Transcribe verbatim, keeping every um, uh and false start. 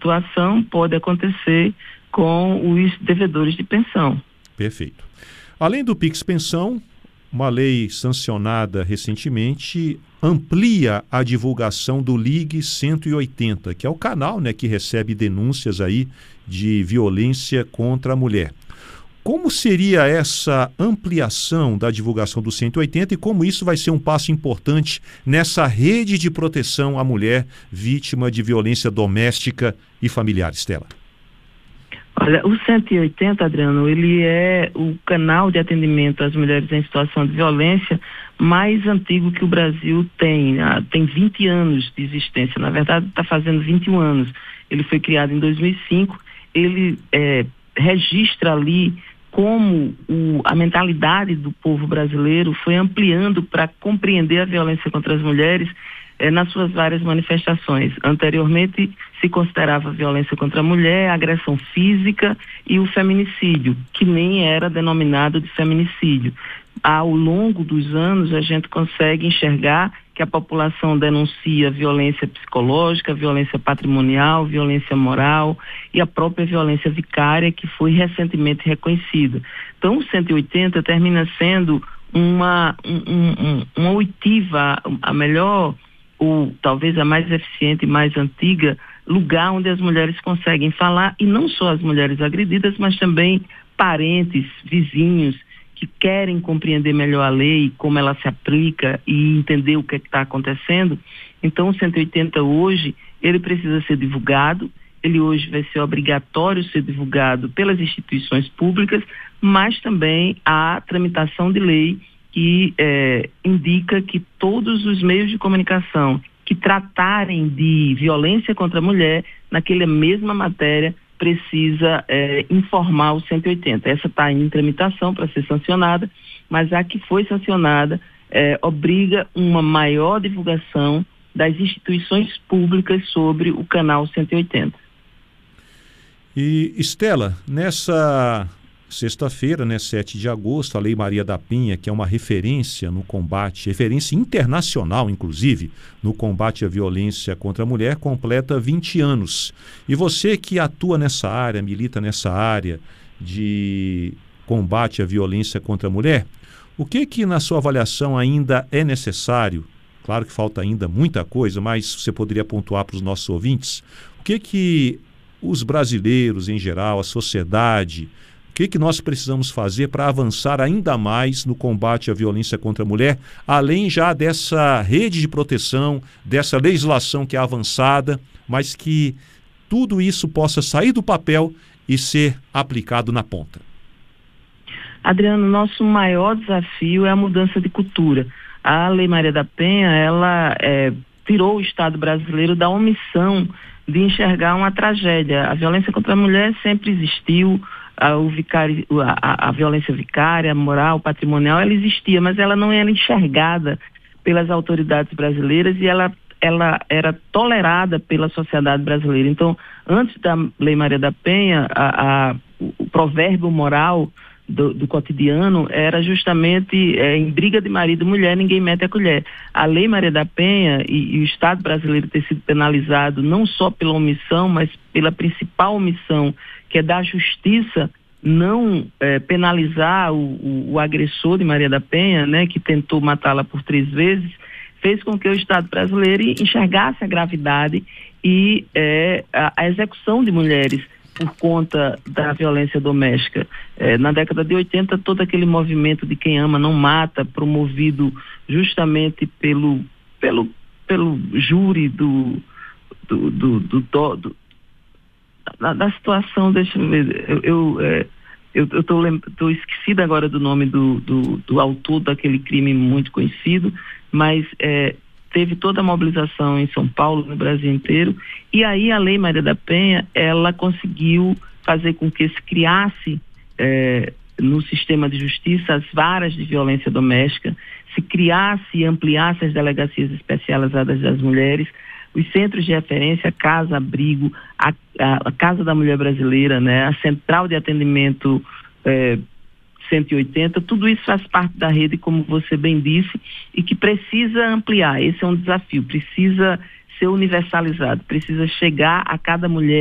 situação pode acontecer com os devedores de pensão. Perfeito. Além do Pix Pensão, uma lei sancionada recentemente amplia a divulgação do Ligue cento e oitenta, que é o canal, né, que recebe denúncias aí de violência contra a mulher. Como seria essa ampliação da divulgação do cento e oitenta e como isso vai ser um passo importante nessa rede de proteção à mulher vítima de violência doméstica e familiar, Estela? Olha, o cento e oitenta, Adriano, ele é o canal de atendimento às mulheres em situação de violência mais antigo que o Brasil tem. Ah, tem vinte anos de existência, na verdade está fazendo vinte e um anos. Ele foi criado em dois mil e cinco, ele é, registra ali como o, a mentalidade do povo brasileiro foi ampliando para compreender a violência contra as mulheres eh, nas suas várias manifestações. Anteriormente se considerava a violência contra a mulher, a agressão física e o feminicídio, que nem era denominado de feminicídio. Ao longo dos anos a gente consegue enxergar que a população denuncia violência psicológica, violência patrimonial, violência moral e a própria violência vicária, que foi recentemente reconhecida. Então o cento e oitenta termina sendo uma, um, um, uma oitiva, a melhor ou talvez a mais eficiente e mais antiga lugar onde as mulheres conseguem falar, e não só as mulheres agredidas, mas também parentes, vizinhos, que querem compreender melhor a lei, como ela se aplica e entender o que é está acontecendo. Então o cento e oitenta hoje, ele precisa ser divulgado, ele hoje vai ser obrigatório ser divulgado pelas instituições públicas, mas também a tramitação de lei que eh, indica que todos os meios de comunicação que tratarem de violência contra a mulher, naquela mesma matéria, precisa eh, informar o cento e oitenta. Essa está em tramitação para ser sancionada, mas a que foi sancionada eh, obriga uma maior divulgação das instituições públicas sobre o canal cento e oitenta. E, Estela, nessa sexta-feira, né, sete de agosto, a Lei Maria da Penha, que é uma referência no combate, referência internacional, inclusive, no combate à violência contra a mulher, completa vinte anos. E você que atua nessa área, milita nessa área de combate à violência contra a mulher, o que que, na sua avaliação, ainda é necessário? Claro que falta ainda muita coisa, mas você poderia pontuar para os nossos ouvintes, o que que os brasileiros, em geral, a sociedade, o que que nós precisamos fazer para avançar ainda mais no combate à violência contra a mulher, além já dessa rede de proteção, dessa legislação que é avançada, mas que tudo isso possa sair do papel e ser aplicado na ponta? Adriano, nosso maior desafio é a mudança de cultura. A Lei Maria da Penha, ela é, tirou o Estado brasileiro da omissão de enxergar uma tragédia. A violência contra a mulher sempre existiu, A, o vicari, a, a violência vicária, moral, patrimonial, ela existia, mas ela não era enxergada pelas autoridades brasileiras e ela, ela era tolerada pela sociedade brasileira. Então, antes da Lei Maria da Penha, a, a, o provérbio moral do, do cotidiano era justamente é, em briga de marido e mulher, ninguém mete a colher. A Lei Maria da Penha e, e o Estado brasileiro ter sido penalizado não só pela omissão, mas pela principal omissão, que é da justiça não é, penalizar o, o, o agressor de Maria da Penha, né, que tentou matá-la por três vezes, fez com que o Estado brasileiro enxergasse a gravidade e é, a, a execução de mulheres por conta da violência doméstica. É, na década de oitenta, todo aquele movimento de quem ama não mata, promovido justamente pelo, pelo, pelo júri do, do, do, do, do, do Da, da situação, deixa eu ver, eu, eu, é, eu, eu tô, tô esquecida agora do nome do, do, do autor daquele crime muito conhecido, mas é, teve toda a mobilização em São Paulo, no Brasil inteiro, e aí a Lei Maria da Penha, ela conseguiu fazer com que se criasse é, no sistema de justiça as varas de violência doméstica, se criasse e ampliasse as delegacias especializadas das mulheres, os centros de referência, a Casa Abrigo, a, a, a Casa da Mulher Brasileira, né, a Central de Atendimento é, cento e oitenta, tudo isso faz parte da rede, como você bem disse, e que precisa ampliar. Esse é um desafio, precisa ser universalizado, precisa chegar a cada mulher